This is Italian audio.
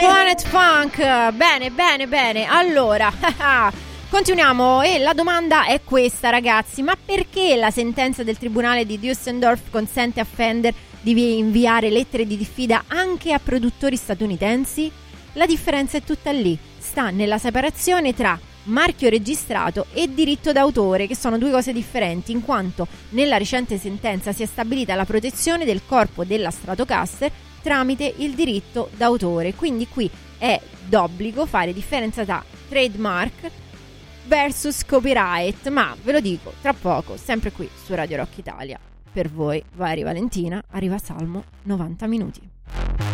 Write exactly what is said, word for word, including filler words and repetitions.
Planet Funk. Bene, bene, bene. Allora, continuiamo e la domanda è questa, ragazzi: ma perché la sentenza del tribunale di Düsseldorf consente a Fender di inviare lettere di diffida anche a produttori statunitensi? La differenza è tutta lì, sta nella separazione tra marchio registrato e diritto d'autore, che sono due cose differenti, in quanto nella recente sentenza si è stabilita la protezione del corpo della Stratocaster tramite il diritto d'autore. Quindi qui è d'obbligo fare differenza tra trademark versus copyright, ma ve lo dico tra poco, sempre qui su Radio Rock Italia. Per voi, Vari Valentina, arriva Salmo novanta minuti.